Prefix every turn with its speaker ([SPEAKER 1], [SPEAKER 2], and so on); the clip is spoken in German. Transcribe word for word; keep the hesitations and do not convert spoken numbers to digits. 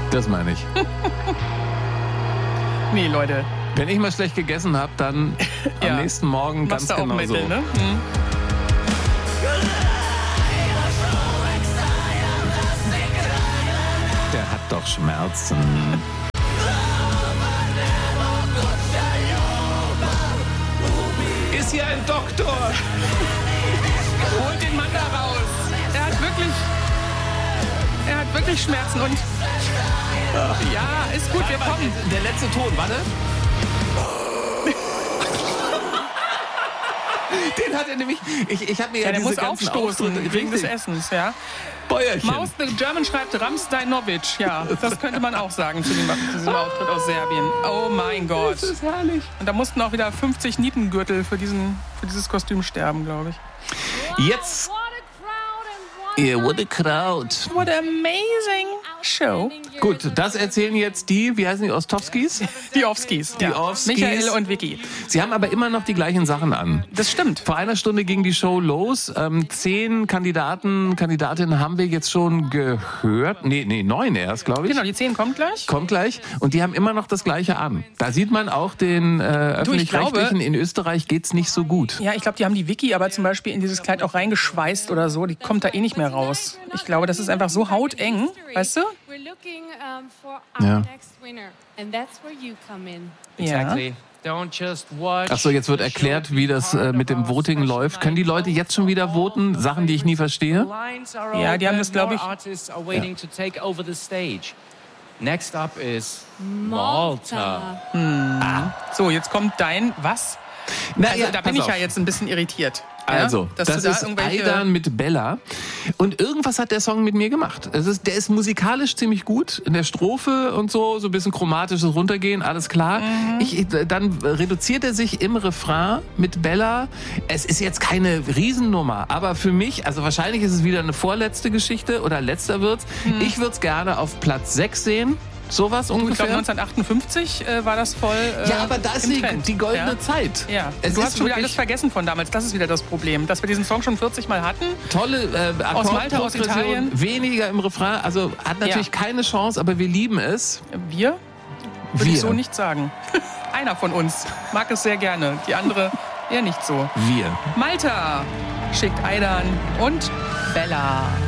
[SPEAKER 1] Das meine ich.
[SPEAKER 2] Nee, Leute.
[SPEAKER 1] Wenn ich mal schlecht gegessen habe, dann
[SPEAKER 2] Ja.
[SPEAKER 1] am nächsten Morgen ganz
[SPEAKER 2] Machst du auch
[SPEAKER 1] genau
[SPEAKER 2] Mittel,
[SPEAKER 1] so.
[SPEAKER 2] ne? Hm.
[SPEAKER 1] Der hat doch Schmerzen. Ist hier ein Doktor?
[SPEAKER 2] Holt den Mann da raus. Er hat wirklich... Er hat wirklich Schmerzen und... Ja, ist gut, wir kommen.
[SPEAKER 1] Der letzte Ton, warte. Den hat er nämlich... Ich, ich habe mir ja,
[SPEAKER 2] Ja, der
[SPEAKER 1] diese
[SPEAKER 2] muss
[SPEAKER 1] ganzen
[SPEAKER 2] aufstoßen
[SPEAKER 1] Auftritte-
[SPEAKER 2] wegen des
[SPEAKER 1] Richtig.
[SPEAKER 2] Essens, ja.
[SPEAKER 1] Bäuerchen.
[SPEAKER 2] Maus the German schreibt Ramstajnovic, ja. Das könnte man auch sagen zu, dem, zu diesem Auftritt aus Serbien. Oh mein Gott.
[SPEAKER 1] Das ist herrlich.
[SPEAKER 2] Und da mussten auch wieder fünfzig Nietengürtel für, diesen, für dieses Kostüm sterben, glaube ich.
[SPEAKER 1] Jetzt... Yeah, what a crowd.
[SPEAKER 2] What an amazing show.
[SPEAKER 1] Gut, das erzählen jetzt die, wie heißen die, Ostowskis?
[SPEAKER 2] Die Offskis.
[SPEAKER 1] Die
[SPEAKER 2] ja.
[SPEAKER 1] Offskis.
[SPEAKER 2] Michael und Vicky.
[SPEAKER 1] Sie haben aber immer noch die gleichen Sachen an.
[SPEAKER 2] Das stimmt.
[SPEAKER 1] Vor einer Stunde ging die Show los. Ähm, zehn Kandidaten, Kandidatinnen haben wir jetzt schon gehört. Nee, nee, neun erst, glaube ich.
[SPEAKER 2] Genau, die zehn kommt gleich.
[SPEAKER 1] Kommt gleich. Und die haben immer noch das Gleiche an. Da sieht man auch den äh, Öffentlich-Rechtlichen. In Österreich geht's nicht so gut.
[SPEAKER 2] Ja, ich glaube, die haben die Vicky aber zum Beispiel in dieses Kleid auch reingeschweißt oder so. Die kommt da eh nicht mehr raus. Ich glaube, das ist einfach so hauteng, weißt du?
[SPEAKER 1] Ja.
[SPEAKER 2] Ja.
[SPEAKER 1] Ach so, jetzt wird erklärt, wie das äh, mit dem Voting läuft. Können die Leute jetzt schon wieder voten? Sachen, die ich nie verstehe?
[SPEAKER 2] Ja, die haben das, glaube ich...
[SPEAKER 3] Next up is Malta.
[SPEAKER 2] So, jetzt kommt dein was?
[SPEAKER 1] Na,
[SPEAKER 2] Also
[SPEAKER 1] ja,
[SPEAKER 2] da bin
[SPEAKER 1] pass
[SPEAKER 2] ich ja
[SPEAKER 1] auf.
[SPEAKER 2] jetzt ein bisschen irritiert.
[SPEAKER 1] Also,
[SPEAKER 2] ja? Dass
[SPEAKER 1] das
[SPEAKER 2] du da
[SPEAKER 1] ist
[SPEAKER 2] irgendwelche-
[SPEAKER 1] Aidan mit Bella. Und irgendwas hat der Song mit mir gemacht. Es ist, der ist musikalisch ziemlich gut. In der Strophe und so, so ein bisschen chromatisches Runtergehen, alles klar.
[SPEAKER 2] Mhm.
[SPEAKER 1] Ich, dann reduziert er sich im Refrain mit Bella. Es ist jetzt keine Riesennummer, aber für mich, also wahrscheinlich ist es wieder eine vorletzte Geschichte oder letzter wird's.
[SPEAKER 2] Mhm.
[SPEAKER 1] Ich würde es gerne auf Platz sechs sehen. Sowas
[SPEAKER 2] Ich glaube,
[SPEAKER 1] ungefähr.
[SPEAKER 2] neunzehnhundertachtundfünfzig äh, war das voll äh,
[SPEAKER 1] Ja, aber da ist
[SPEAKER 2] im
[SPEAKER 1] die,
[SPEAKER 2] Trend.
[SPEAKER 1] die goldene
[SPEAKER 2] ja?
[SPEAKER 1] Zeit.
[SPEAKER 2] Ja,
[SPEAKER 1] Es
[SPEAKER 2] du
[SPEAKER 1] ist
[SPEAKER 2] hast schon wieder
[SPEAKER 1] wirklich
[SPEAKER 2] alles vergessen von damals. Das ist wieder das Problem, dass wir diesen Song schon vierzig Mal hatten.
[SPEAKER 1] tolle äh,
[SPEAKER 2] Aus Malta, aus
[SPEAKER 1] Akkordprogression,
[SPEAKER 2] Italien.
[SPEAKER 1] weniger im Refrain. Also hat natürlich
[SPEAKER 2] Ja.
[SPEAKER 1] keine Chance, aber wir lieben es.
[SPEAKER 2] Wir? Würde
[SPEAKER 1] Wir.
[SPEAKER 2] ich so nicht sagen. Einer von uns mag es sehr gerne, die andere eher nicht so.
[SPEAKER 1] Wir.
[SPEAKER 2] Malta schickt Aidan und Bella.